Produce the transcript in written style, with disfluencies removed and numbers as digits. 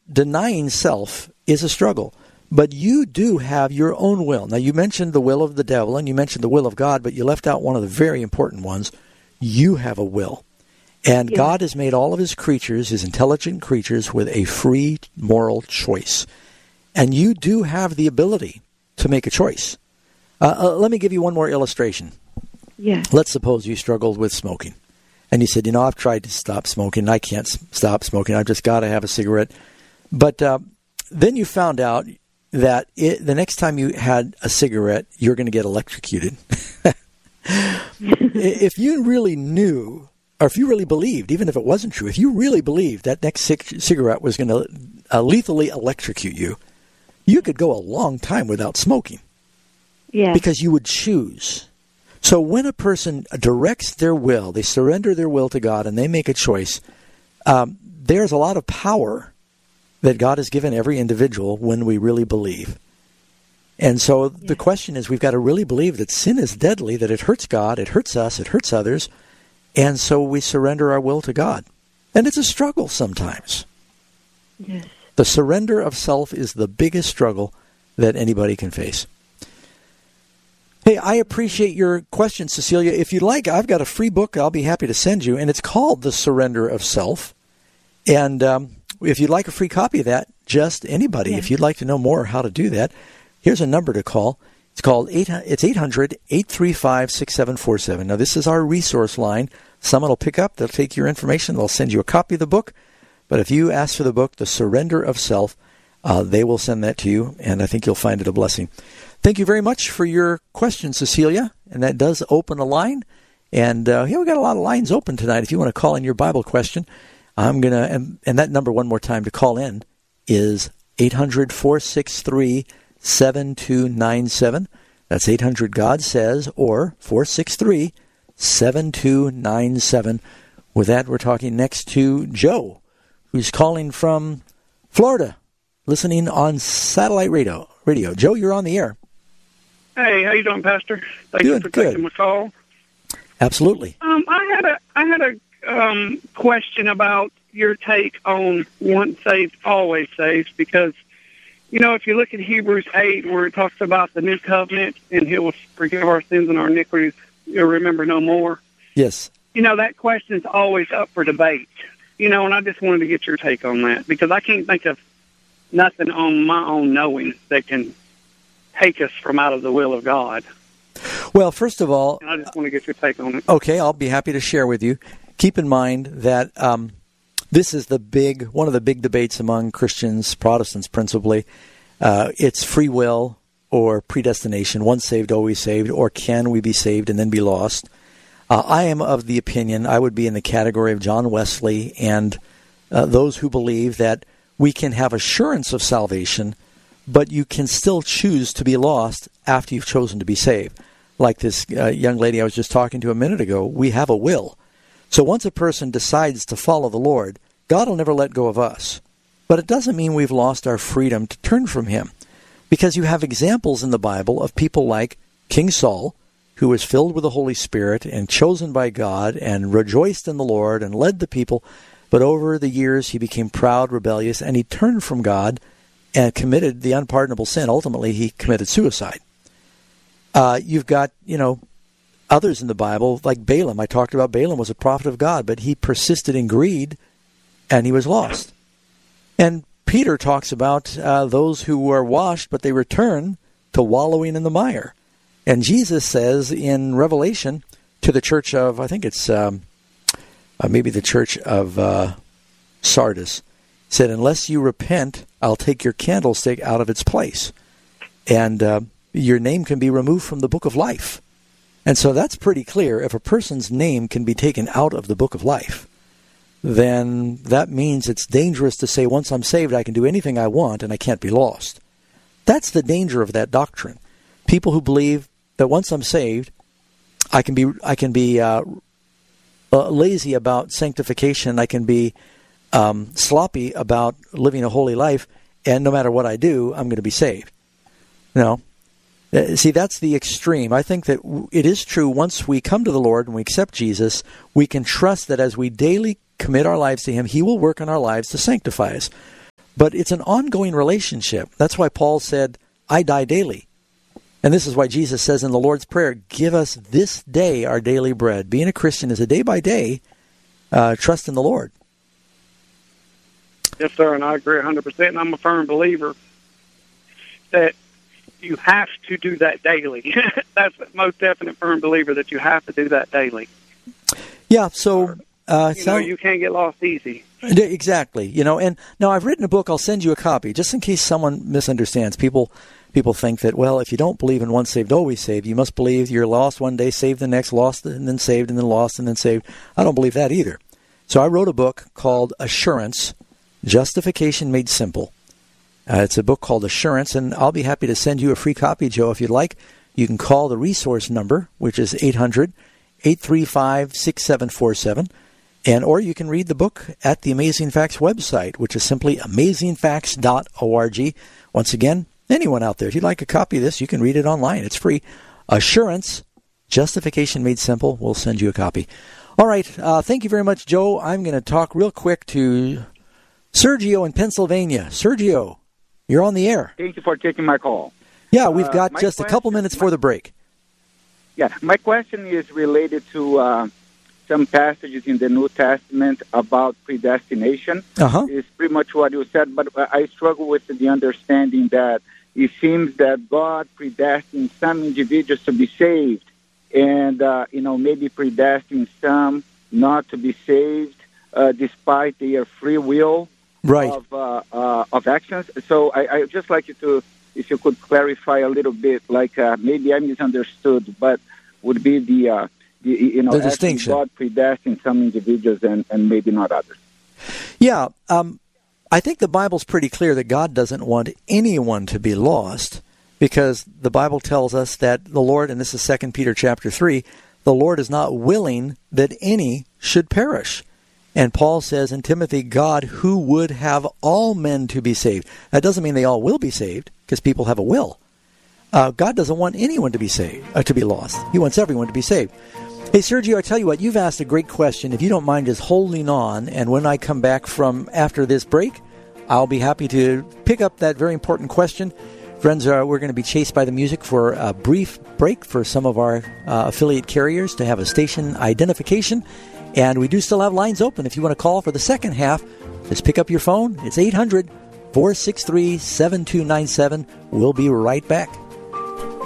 denying self is a struggle. But you do have your own will. Now, you mentioned the will of the devil and you mentioned the will of God, but you left out one of the very important ones. You have a will. And God has made all of his creatures, his intelligent creatures, with a free moral choice. And you do have the ability to make a choice. Let me give you one more illustration. Yes. Let's suppose you struggled with smoking. And you said, I've tried to stop smoking. I can't stop smoking. I've just got to have a cigarette. But then you found out that the next time you had a cigarette, you're going to get electrocuted. If you really knew, or if you really believed, even if it wasn't true, if you really believed that next cigarette was going to lethally electrocute you, you could go a long time without smoking. Yeah. Because you would choose. So when a person directs their will, they surrender their will to God and they make a choice, there's a lot of power that God has given every individual when we really believe. And so the question is, we've got to really believe that sin is deadly, that it hurts God, it hurts us, it hurts others, and so we surrender our will to God. And it's a struggle sometimes. Yes. The surrender of self is the biggest struggle that anybody can face. Hey, I appreciate your question, Cecilia. If you'd like, I've got a free book I'll be happy to send you, and it's called The Surrender of Self. And if you'd like a free copy of that, just anybody, if you'd like to know more how to do that, here's a number to call. It's 800-835-6747. Now, this is our resource line. Someone will pick up, they'll take your information, they'll send you a copy of the book. But if you ask for the book, The Surrender of Self, they will send that to you, and I think you'll find it a blessing. Thank you very much for your question, Cecilia, and that does open a line. And we've got a lot of lines open tonight. If you want to call in your Bible question, I'm going to, and that number one more time to call in is 800-463-7297. That's 800-GOD-SAYS or 463-7297. With that, we're talking next to Joe, who's calling from Florida, listening on satellite radio. Joe, you're on the air. Hey, how you doing, Pastor? Thank you for taking my call. Absolutely. I had a question about your take on once saved, always saved, because, if you look at Hebrews 8, where it talks about the new covenant, and he will forgive our sins and our iniquities, you'll remember no more. Yes. That question is always up for debate, and I just wanted to get your take on that, because I can't think of nothing on my own knowing that can take us from out of the will of God. Well, first of all, and I just want to get your take on it. Okay, I'll be happy to share with you. Keep in mind that this is one of the big debates among Christians, Protestants principally. It's free will or predestination, once saved, always saved, or can we be saved and then be lost? I am of the opinion, I would be in the category of John Wesley and those who believe that we can have assurance of salvation, but you can still choose to be lost after you've chosen to be saved. Like this young lady I was just talking to a minute ago, we have a will. So once a person decides to follow the Lord, God will never let go of us. But it doesn't mean we've lost our freedom to turn from him. Because you have examples in the Bible of people like King Saul, who was filled with the Holy Spirit and chosen by God and rejoiced in the Lord and led the people. But over the years, he became proud, rebellious, and he turned from God and committed the unpardonable sin. Ultimately, he committed suicide. You've got, others in the Bible, like Balaam. I talked about Balaam was a prophet of God, but he persisted in greed, and he was lost. And Peter talks about those who are washed, but they return to wallowing in the mire. And Jesus says in Revelation to the church of, I think it's maybe the church of Sardis, said, unless you repent, I'll take your candlestick out of its place. And your name can be removed from the book of life. And so that's pretty clear. If a person's name can be taken out of the book of life, then that means it's dangerous to say, once I'm saved, I can do anything I want and I can't be lost. That's the danger of that doctrine. People who believe that once I'm saved, I can be lazy about sanctification, I can be sloppy about living a holy life, and no matter what I do, I'm going to be saved. No. See, that's the extreme. I think that it is true once we come to the Lord and we accept Jesus, we can trust that as we daily commit our lives to him, he will work in our lives to sanctify us. But it's an ongoing relationship. That's why Paul said, I die daily. And this is why Jesus says in the Lord's Prayer, give us this day our daily bread. Being a Christian is a day-by-day trust in the Lord. Yes, sir, and I agree 100%. And I'm a firm believer that you have to do that daily. That's the most definite firm believer that you have to do that daily. Yeah, so... you can't get lost easy. Exactly. And now I've written a book. I'll send you a copy, just in case someone misunderstands. People think that, well, if you don't believe in once saved, always saved, you must believe you're lost one day, saved the next, lost and then saved, and then lost and then saved. I don't believe that either. So I wrote a book called Assurance, Justification Made Simple. It's a book called Assurance, and I'll be happy to send you a free copy, Joe, if you'd like. You can call the resource number, which is 800-835-6747. Or you can read the book at the Amazing Facts website, which is simply amazingfacts.org. Once again, anyone out there, if you'd like a copy of this, you can read it online. It's free. Assurance, Justification Made Simple. We'll send you a copy. All right. Thank you very much, Joe. I'm going to talk real quick to Sergio in Pennsylvania. Sergio, you're on the air. Thank you for taking my call. Yeah, we've got just a couple minutes for the break. Yeah, my question is related to... some passages in the New Testament about predestination. It's pretty much what you said, but I struggle with the understanding that it seems that God predestined some individuals to be saved and, maybe predestined some not to be saved despite their free will of actions. So I just like you to, if you could clarify a little bit, like maybe I misunderstood, but would be the distinction. God predestined some individuals and maybe not others. Yeah, I think the Bible's pretty clear that God doesn't want anyone to be lost, because the Bible tells us that the Lord, and this is 2 Peter chapter 3, the Lord is not willing that any should perish. And Paul says in Timothy, God who would have all men to be saved. That doesn't mean they all will be saved, because people have a will. God doesn't want anyone to be saved, to be lost. He wants everyone to be saved. Hey, Sergio, I tell you what, you've asked a great question. If you don't mind just holding on, and when I come back from after this break, I'll be happy to pick up that very important question. Friends, we're going to be chased by the music for a brief break for some of our affiliate carriers to have a station identification. And we do still have lines open. If you want to call for the second half, just pick up your phone. It's 800-463-7297. We'll be right back.